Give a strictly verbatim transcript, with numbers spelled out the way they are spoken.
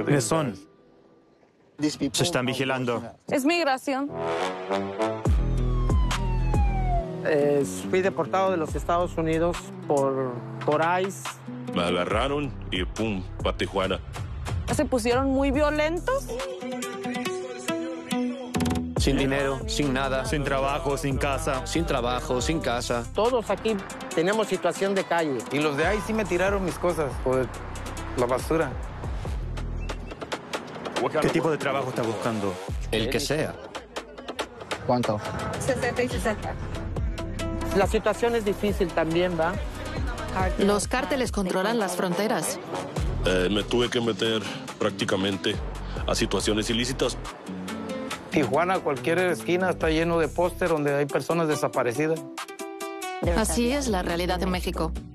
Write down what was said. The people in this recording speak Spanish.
¿Quiénes son? Se están vigilando. Es migración. Eh, fui deportado de los Estados Unidos por, por ICE. Me agarraron y pum, pa' Tijuana. Se pusieron muy violentos. Sin dinero, sin nada. Sin trabajo, sin casa. Sin trabajo, sin casa. Todos aquí tenemos situación de calle. Y los de ahí sí me tiraron mis cosas por la basura. ¿Qué tipo de trabajo está buscando? El que sea. ¿Cuánto? sesenta y sesenta. La situación es difícil también, ¿va? Los cárteles controlan las fronteras. Eh, me tuve que meter prácticamente a situaciones ilícitas. Tijuana, cualquier esquina está lleno de póster donde hay personas desaparecidas. Así es la realidad en México.